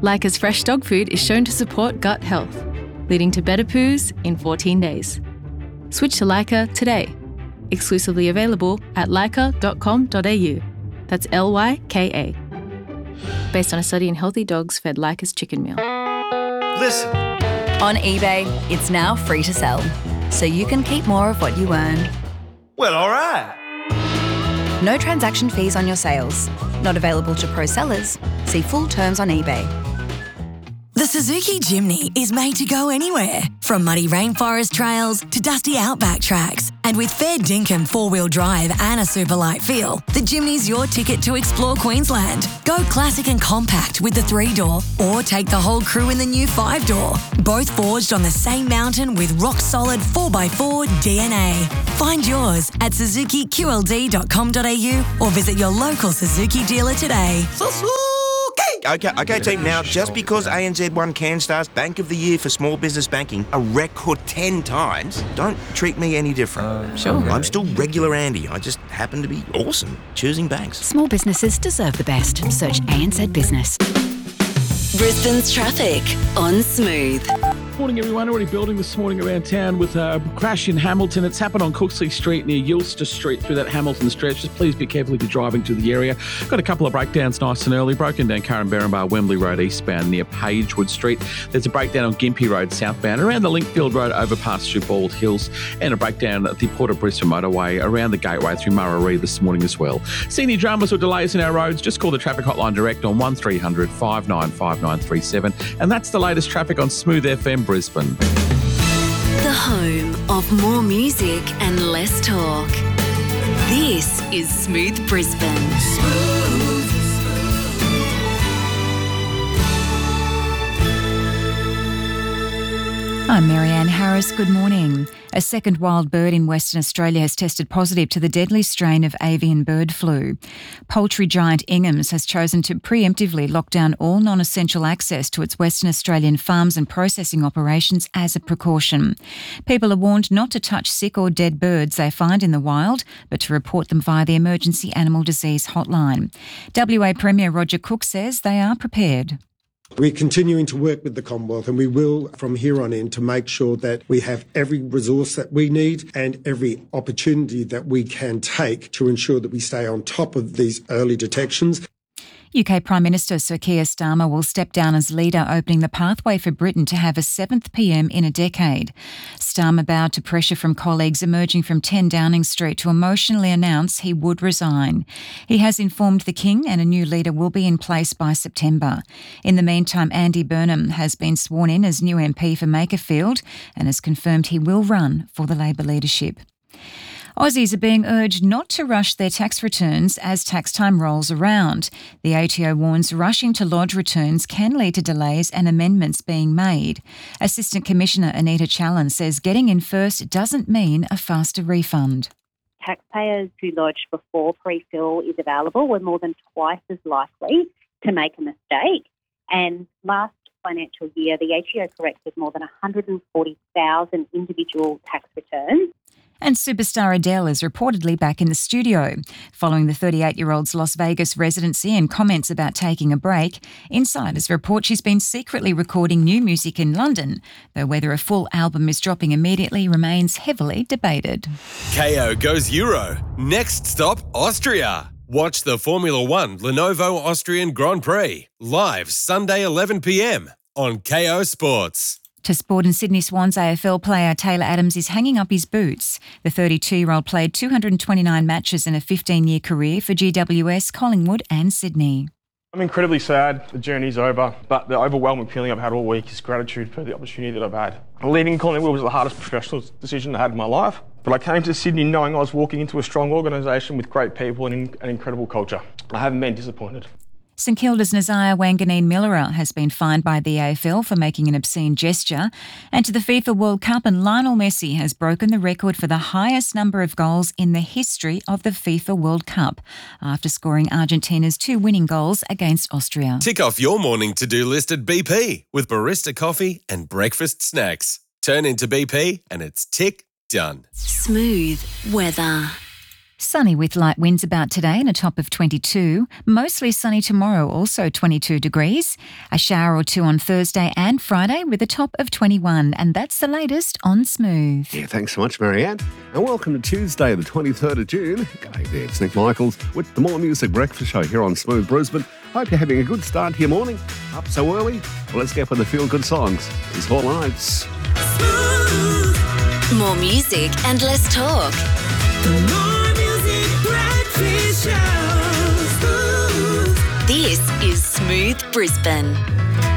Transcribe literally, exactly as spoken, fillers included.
Leica's fresh dog food is shown to support gut health, leading to better poos in fourteen days. Switch to Leica today. Exclusively available at leica dot com dot a u. That's L Y K A. Based on a study in healthy dogs fed Leica's chicken meal. Listen. On eBay, it's now free to sell, so you can keep more of what you earn. Well, all right. No transaction fees on your sales. Not available to pro sellers. See full terms on eBay. The Suzuki Jimny is made to go anywhere, from muddy rainforest trails to dusty outback tracks. And with fair dinkum four-wheel drive and a super light feel, the Jimny's your ticket to explore Queensland. Go classic and compact with the three-door, or take the whole crew in the new five-door. Both forged on the same mountain with rock-solid four by four D N A. Find yours at suzuki q l d dot com dot a u or visit your local Suzuki dealer today. Okay, okay, team. Now, just because A N Z won CanStar's Bank of the Year for small business banking a record ten times, don't treat me any different. Uh, sure. I'm still regular Andy. I just happen to be awesome choosing banks. Small businesses deserve the best. Search A N Z Business. Brisbane's traffic on Smooth. Morning, everyone. Already building this morning around town with a crash in Hamilton. It's happened on Cooksley Street near Eulster Street through that Hamilton stretch. Just please be careful if you're driving to the area. Got a couple of breakdowns nice and early. Broken down Curran Berrinbar, Wembley Road eastbound near Pagewood Street. There's a breakdown on Gympie Road southbound around the Linkfield Road overpass through Bald Hills, and a breakdown at the Port of Brisbane motorway around the gateway through Murray this morning as well. See any dramas or delays in our roads? Just call the traffic hotline direct on one three hundred five nine five nine three seven. And that's the latest traffic on Smooth F M Brisbane. The home of more music and less talk. This is Smooth Brisbane. Smooth. I'm Marianne Harris. Good morning. A second wild bird in Western Australia has tested positive to the deadly strain of avian bird flu. Poultry giant Ingham's has chosen to preemptively lock down all non-essential access to its Western Australian farms and processing operations as a precaution. People are warned not to touch sick or dead birds they find in the wild, but to report them via the Emergency Animal Disease Hotline. W A Premier Roger Cook says they are prepared. We're continuing to work with the Commonwealth, and we will from here on in to make sure that we have every resource that we need and every opportunity that we can take to ensure that we stay on top of these early detections. U K Prime Minister Sir Keir Starmer will step down as leader, opening the pathway for Britain to have a seventh P M in a decade. Starmer bowed to pressure from colleagues emerging from ten Downing Street to emotionally announce he would resign. He has informed the King and a new leader will be in place by September. In the meantime, Andy Burnham has been sworn in as new M P for Makerfield and has confirmed he will run for the Labor leadership. Aussies are being urged not to rush their tax returns as tax time rolls around. The A T O warns rushing to lodge returns can lead to delays and amendments being made. Assistant Commissioner Anita Challen says getting in first doesn't mean a faster refund. Taxpayers who lodge before pre-fill is available were more than twice as likely to make a mistake. And last financial year, the A T O corrected more than one hundred forty thousand individual tax returns. And superstar Adele is reportedly back in the studio. Following the thirty-eight-year-old's Las Vegas residency and comments about taking a break, insiders report she's been secretly recording new music in London, though whether a full album is dropping immediately remains heavily debated. K O goes Euro. Next stop, Austria. Watch the Formula One Lenovo Austrian Grand Prix live Sunday eleven p m on K O Sports. To sport, and Sydney Swans A F L player Taylor Adams is hanging up his boots. The thirty-two-year-old played two hundred twenty-nine matches in a fifteen-year career for G W S, Collingwood and Sydney. I'm incredibly sad the journey's over, but the overwhelming feeling I've had all week is gratitude for the opportunity that I've had. Leaving Collingwood was the hardest professional decision I had in my life, but I came to Sydney knowing I was walking into a strong organisation with great people and an incredible culture. I haven't been disappointed. St Kilda's Nazaya Wanganeen Millera has been fined by the A F L for making an obscene gesture. And to the FIFA World Cup, and Lionel Messi has broken the record for the highest number of goals in the history of the FIFA World Cup after scoring Argentina's two winning goals against Austria. Tick off your morning to-do list at B P with barista coffee and breakfast snacks. Turn into B P and it's tick done. Smooth weather. Sunny with light winds about today and a top of twenty-two. Mostly sunny tomorrow, also twenty-two degrees. A shower or two on Thursday and Friday with a top of twenty-one. And that's the latest on Smooth. Yeah, thanks so much, Marianne. And welcome to Tuesday, the twenty-third of June. G'day there, it's Nick Michaels with the More Music Breakfast Show here on Smooth Brisbane. Hope you're having a good start to your morning. Up so early? Well, let's get with the feel-good songs. It's Hall and Oates. More music and less talk. This is Smooth Brisbane.